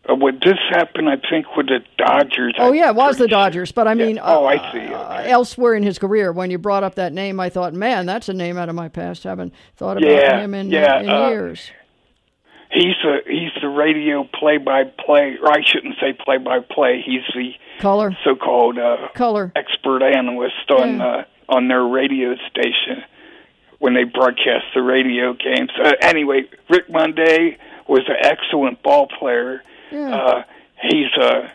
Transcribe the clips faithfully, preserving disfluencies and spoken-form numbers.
Uh, would this happen, I think, with the Dodgers? Oh, I'm yeah, it was the pretty Dodgers. sure. But, I Yeah. mean, oh, uh, I see. Okay. uh, elsewhere in his career, when you brought up that name, I thought, man, that's a name out of my past. Haven't thought about Yeah, him in, yeah, uh, in uh, years. He's a he's the radio play-by-play, or I shouldn't say play-by-play. He's the Color. so-called uh, Color. expert analyst on Yeah. uh, on their radio station when they broadcast the radio games. Uh, anyway, Rick Monday was an excellent ball player. Yeah. Uh, he's uh,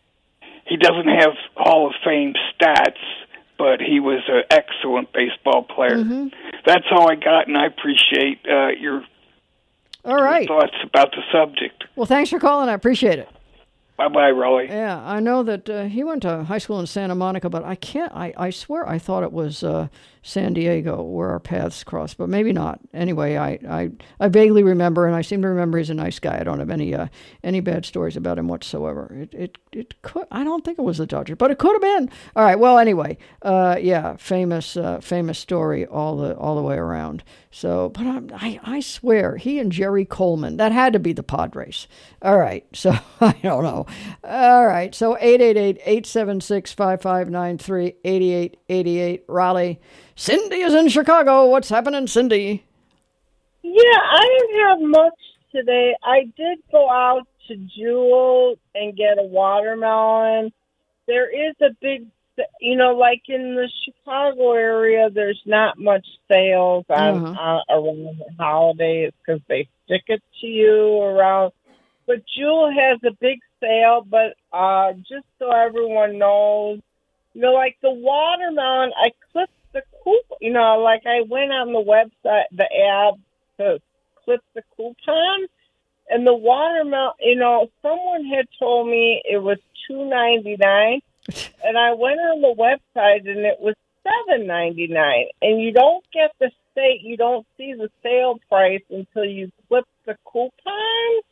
he doesn't have Hall of Fame stats, but he was an excellent baseball player. Mm-hmm. That's all I got, and I appreciate uh, your, All right. your thoughts about the subject. Well, thanks for calling. I appreciate it. Bye-bye, Raleigh. Yeah, I know that uh, he went to high school in Santa Monica, but I can't, I, I swear I thought it was uh, San Diego where our paths crossed, but maybe not. Anyway, I, I, I vaguely remember, and I seem to remember he's a nice guy. I don't have any uh, any bad stories about him whatsoever. It it it could, I don't think it was the Dodgers, but it could have been. All right, well, anyway, uh, yeah, famous uh, famous story all the all the way around. So, but I'm, I I swear he and Jerry Coleman, that had to be the Padres. All right, so I don't know. All right, so eight eight eight, eight seven six, five five nine three, eight eight eight eight, Raleigh. Cindy is in Chicago. What's happening, Cindy? Yeah, I didn't have much today. I did go out to Jewel and get a watermelon. There is a big, you know, like in the Chicago area, there's not much sales on Uh-huh. uh, around the holidays because they stick it to you around. But Jewel has a big sale, but uh, just so everyone knows, you know, like the watermelon, I clipped the coupon, you know, like I went on the website, the ad to clip the coupon, and the watermelon, you know, someone had told me it was two ninety-nine, and I went on the website and it was seven ninety-nine, and you don't get the state, you don't see the sale price until you clip the coupon,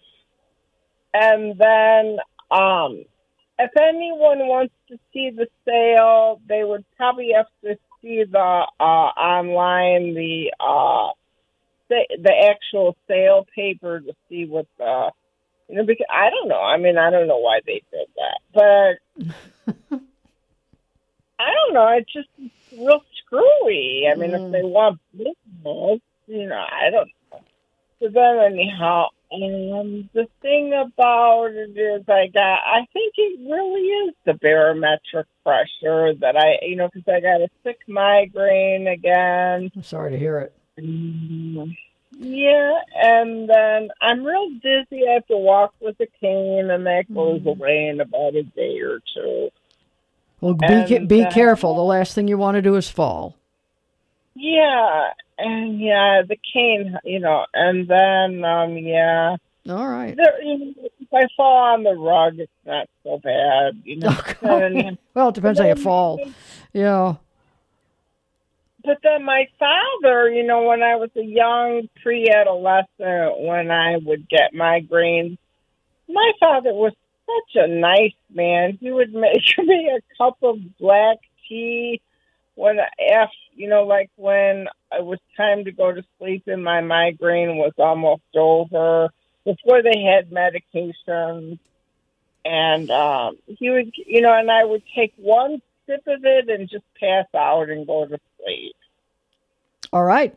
and then, um, if anyone wants to see the sale, they would probably have to see the uh, online, the uh, the, the actual sale paper to see what the, you know, because I don't know. I mean, I don't know why they did that, but I don't know. It's just real screwy. I mean, mm. if they want business, you know, I don't know. So then anyhow, Um, the thing about it is I got, I think it really is the barometric pressure that I, you know, because I got a sick migraine again. I'm sorry to hear it. Mm, yeah, and then I'm real dizzy. I have to walk with a cane, and that goes mm. away in about a day or two. Well, be, ca- be uh, careful. The last thing you want to do is fall. Yeah, and yeah, the cane, you know, and then, um, yeah. All right. There, you know, if I fall on the rug, it's not so bad, you know. And, well, it depends how you fall. Yeah. But then my father, you know, when I was a young pre-adolescent, when I would get migraines, my father was such a nice man. He would make me a cup of black tea when after, you know, like when it was time to go to sleep and my migraine was almost over, before they had medications. And um, he would, you know, and I would take one sip of it and just pass out and go to sleep. All right.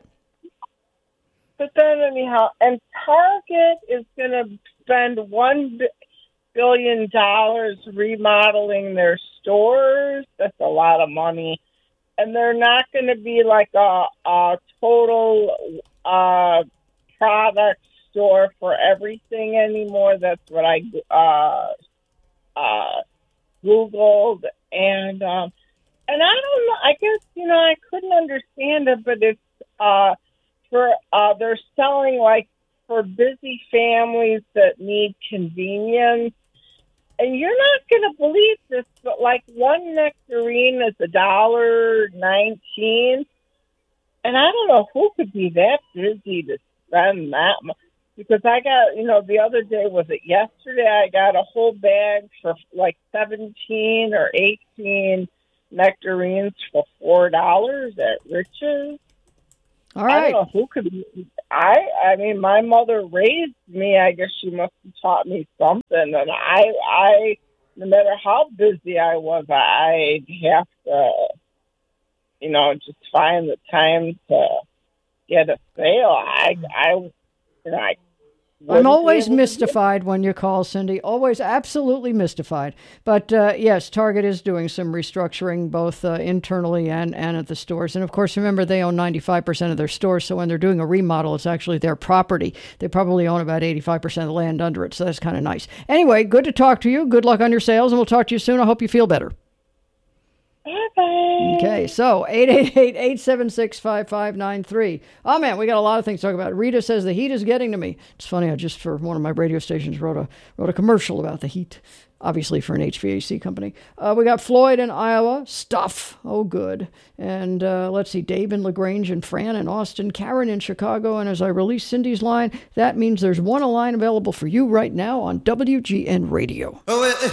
But then anyhow, and Target is going to spend one billion dollars remodeling their stores. That's a lot of money. And they're not going to be like a, a total uh, product store for everything anymore. That's what I uh, uh, Googled. And um, and I don't know. I guess, you know, I couldn't understand it, but it's uh, for uh, they're selling like for busy families that need convenience. And you're not going to believe this, but like one nectarine is a dollar nineteen, and I don't know who could be that busy to spend that much. Because I got, you know, the other day, was it yesterday? I got a whole bag for like seventeen or eighteen nectarines for four dollars at Rich's. All right. I don't know who could be. I, I mean, my mother raised me. I guess she must have taught me something. And I, I, no matter how busy I was, I'd have to, you know, just find the time to get a sale. I, I, you know, I. I'm always mystified when you call, Cindy. Always absolutely mystified. But uh, yes, Target is doing some restructuring both uh, internally and, and at the stores. And of course, remember, they own ninety-five percent of their stores. So when they're doing a remodel, it's actually their property. They probably own about eighty-five percent of the land under it. So that's kind of nice. Anyway, good to talk to you. Good luck on your sales. And we'll talk to you soon. I hope you feel better. Bye-bye. Okay, so eight eight eight, eight seven six, five five nine three. Oh, man, we got a lot of things to talk about. Rita says the heat is getting to me. It's funny, I just, for one of my radio stations, wrote a wrote a commercial about the heat, obviously for an H V A C company. Uh, we got Floyd in Iowa. Stuff. Oh, good. And uh, let's see, Dave in LaGrange and Fran in Austin, Karen in Chicago. And as I release Cindy's line, that means there's one line available for you right now on W G N Radio. Oh,